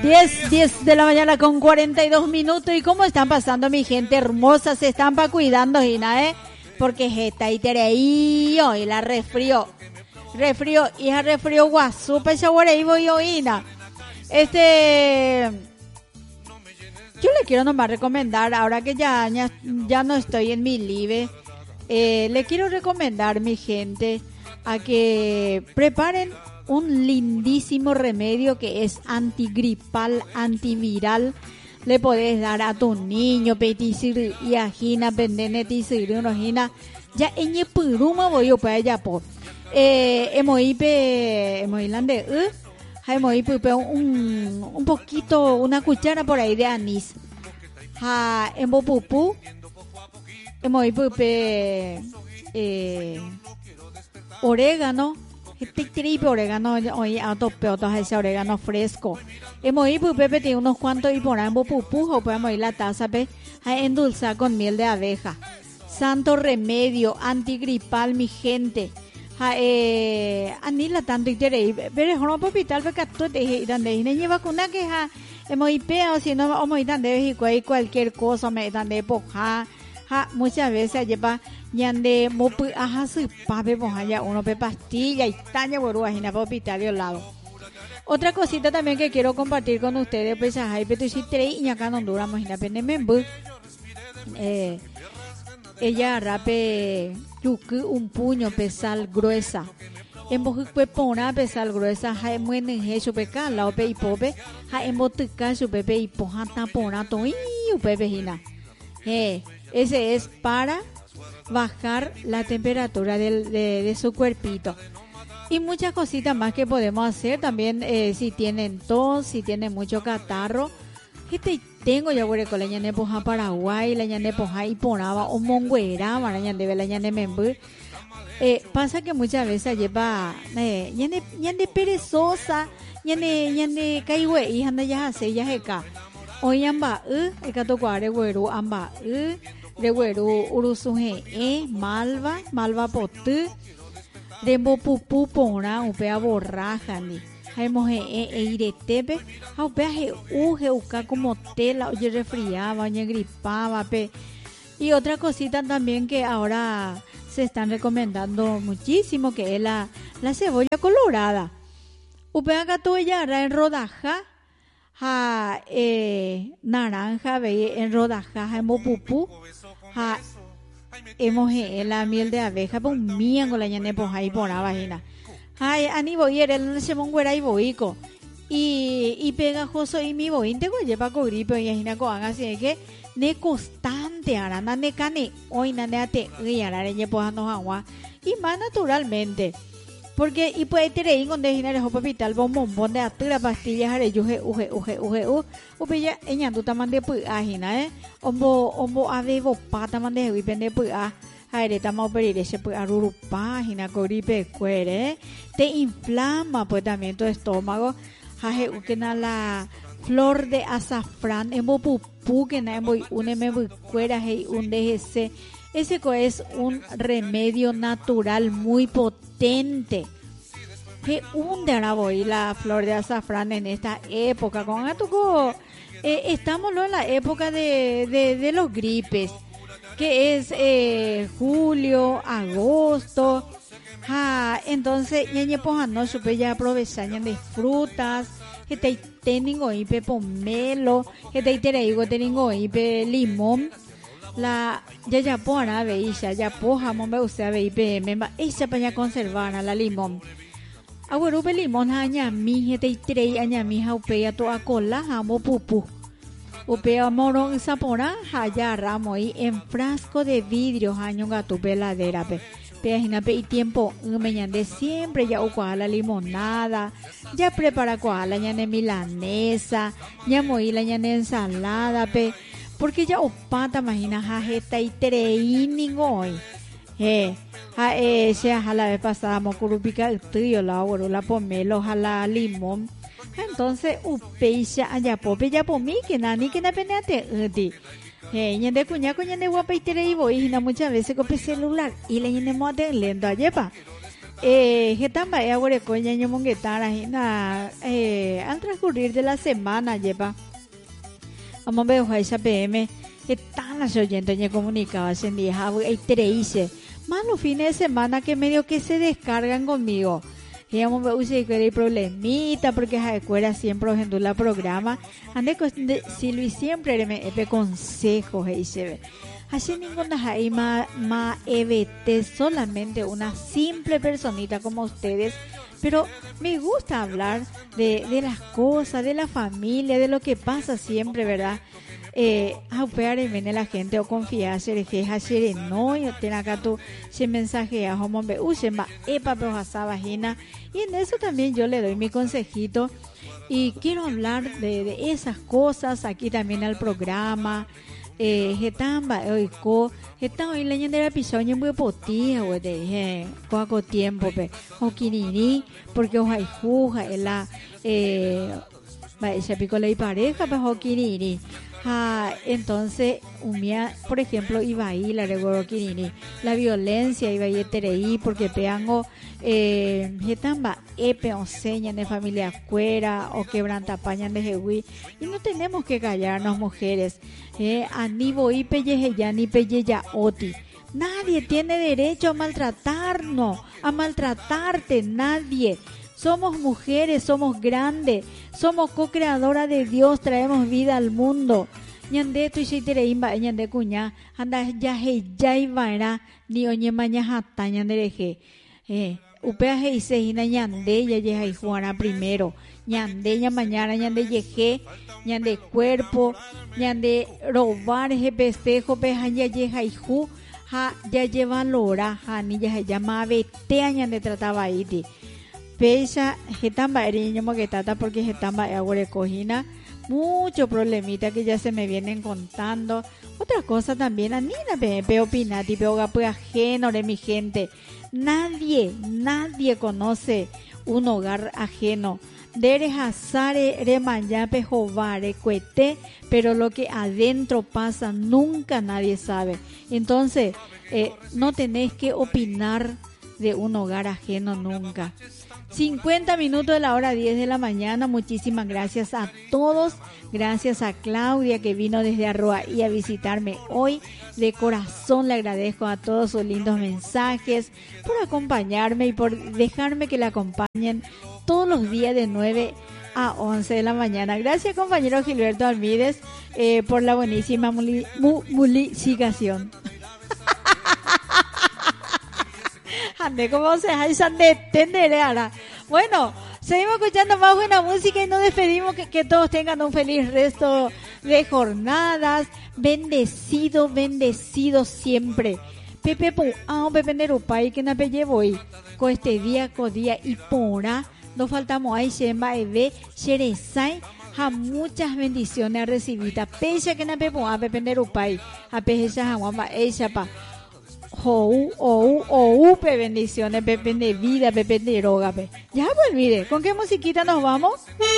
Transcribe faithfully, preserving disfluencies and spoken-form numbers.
diez, diez de la mañana con cuarenta y dos minutos. ¿Y cómo están pasando mi gente hermosa? Se están pa' cuidando, Gina, ¿eh? Porque jeta y tereío y la resfrió. Resfrió, hija resfrió guasupa, chaguarey voy oína. Este... Yo le quiero nomás recomendar, ahora que ya, ya, ya no estoy en mi live, eh, le quiero recomendar, mi gente, a que preparen un lindísimo remedio que es antigripal, antiviral. Le podés dar a tu niño, petisir y ajina, pendene, tisir, unojina. Ya en puruma voy yo para allá por. Eh, hemos ido, hemos ido de hemos ido un, un poquito, una cuchara por ahí de anís. Ha, en bopupu, hemos ido eh, orégano. Este tripe orégano, hoy a tope otros ese orégano fresco. Hemos ido pepe tiene unos cuantos y por ambos pupujo podemos ir la taza pe a endulzar con miel de abeja. Santo remedio antigripal, mi gente. Ha eh anila tanto y tere pero no hospital porque tú te dan de ni vacuna que ha hemos ido o si no vamos ir de cualquier cosa me dan de poja. Ha muchas veces lleva ñande mopu aja su pape allá uno pe pastilla y taña borúa y na hospital al lado. Otra cosita también que quiero compartir con ustedes pues hay pero si tres y acá en Honduras imagina penemembu eh ella rape yuku un puño pesal gruesa en boju pues pona pesal gruesa hay muenen hecho peca la ope y pope ha en botuca su pepe y poja tapona to y pepe hina eh ese es para bajar la temperatura del, de, de su cuerpito. Y muchas cositas más que podemos hacer también eh, si tienen tos, si tienen mucho catarro. Este tengo ya huele con la ñane poja Paraguay, la ñane poja y ponaba o monguera, la ñane la ñane membu. Eh, pasa que muchas veces lleva eh, ñane ñane perezosa, ñane ñane caigüe y anda ya hace ya jeca. Hoy amba eh ekato cuare güero amba eh de güero urusuje eh malva malva potu de bopupu pona upea borraja ni hemos eh e iretepe a upea he uje uka como tela oye resfriaba oye gripaba pe. Y otra cosita también que ahora se están recomendando muchísimo que es la la cebolla colorada upea gato ella en rodaja ha eh, naranja ve en rodaja en bopupu ha hemos eh, la miel de abeja pues mía con la ñane pues ahí por la vagina ay ani voy a ir el se monguera y boico y y pegajoso y mi boin tengo lleva con gripe y ajina con así que ne constante arana ne cane hoy naneate y arare ñe pues no agua y más naturalmente. Porque y puede tener con dejinare hospital bombón de atura pastillas are yuje uje uje uje u upilla eñandu tamande pu ajina eh ombo ombo avebo pata mande wi pende pu a aire tama operir ese pu aruru página gripe cuere te inflama pues también tu estómago jaje ukena la flor de azafrán embo pupu que na embo une me cuera hey un dejese. Ese es un remedio natural muy potente. Que hunde ahora la flor de azafrán en esta época. Con atuco, eh, estamos en la época de, de, de los gripes, que es eh, julio, agosto. Ah, entonces, ñañe poja no supe ya aprovechar de frutas. Que te tengo ipe pomelo, que te tengo tengo ipe limón. La ya ya pona veisha ya poja mo me gusta ve ipe memba esa paña conservar la limón agüero pe limón aña mi hete trei aña mi haupe to acola amo pupu upe amorón sapona haya ramo y en frasco de vidrio año gato peladera pe pe pe y tiempo me de siempre ya ucua la limonada ya prepara cua la ñane milanesa ya moi la ñane ensalada pe porque ya opata imagina jajeta y treíningo hoy eh ja eh se la vez pasada mocurupica el tío la oro la pomelo jala limón entonces upeixa allá pope ya pomi que nani que na penate di eh ñende cuña cuña de guapa y treí voy y muchas veces con celular y le ñende mote lento ayepa Eh, Getamba e Aguarecoña y Monguetara, eh, al transcurrir de la semana, lleva. Vamos a ver, esa P M, que tan las oyentes me comunicaba, se día, y treise, más los fines de semana que medio que se descargan conmigo. Y vamos a ver si hay problemita, porque a escuela siempre en la programa, ande si Luis siempre me me consejos, y se ve. Así ninguna hay más ma E B T, solamente una simple personita como ustedes, pero me gusta hablar de, de las cosas, de la familia, de lo que pasa siempre, ¿verdad? Eh, a pegar en viene la gente o confiar, ser que hacer no, yo tengo acá tu se mensaje a homo be use ma epa pero asa vagina, y en eso también yo le doy mi consejito y quiero hablar de, de esas cosas aquí también al programa. Eh, getamba oiko geta hoy leyendo el episodio muy potía o de coaco tiempo pe okinini porque hoy juja la eh va ese pico la pareja pe okinini. Ah, entonces, umia, por ejemplo, iba ahí la regoroquinini, la violencia iba ahí tereí porque peango eh getamba epe o señan de familia fuera o quebranta pañan de jehui y no tenemos que callarnos mujeres. Eh, anibo y pelle ya ni pelle ya oti. Nadie tiene derecho a maltratarnos, a maltratarte, nadie. Somos mujeres, somos grandes, somos co-creadoras de Dios, traemos vida al mundo. Ñande tu isitere imba ñande cuña, anda ya he ya ibaera ni oñe maña hata ñandereje. Eh, upea he ise ina ñande ya yeja y juana primero. Ñande ña mañana ñande yeje, ñande cuerpo, ñande robar je pestejo peja ya yeja y ju, ja ya lleva lora, ja ni ya se llama betea ñande trataba iti. Pecha, getamba eriño moquetata porque getamba agua cojina, mucho problemita que ya se me vienen contando. Otra cosa también, a Nina me pe opinati, pe ogape ajeno de mi gente. Nadie, nadie conoce un hogar ajeno. Dere hasare remañape jovare cuete, pero lo que adentro pasa nunca nadie sabe. Entonces, eh, no tenés que opinar de un hogar ajeno nunca. cincuenta minutos de la hora diez de la mañana. Muchísimas gracias a todos. Gracias a Claudia que vino desde Arroa y a visitarme hoy. De corazón le agradezco a todos sus lindos mensajes, por acompañarme y por dejarme que la acompañen todos los días de nueve a once de la mañana. Gracias, compañero Gilberto Almides, eh, por la buenísima muli, mu, mulicigación. Ande, ¿cómo se hace? Bueno, seguimos escuchando más buena música y nos despedimos. Que, que todos tengan un feliz resto de jornadas. Bendecido, bendecido siempre. Pepe pu, ah, Pepe Nerupai, que na pelle voy. Con este día, con día y pora. No faltamos ahí, Shemba, Eve, Sherezai. A muchas bendiciones a recibir. Pecha que na pepo, a Pepe Nerupai. A pecha, a Wamba, ella pa. Ou, ou, ou, pe bendiciones, pepe de vida, pepe de droga, pe. Ya, pues mire, ¿con qué musiquita nos vamos?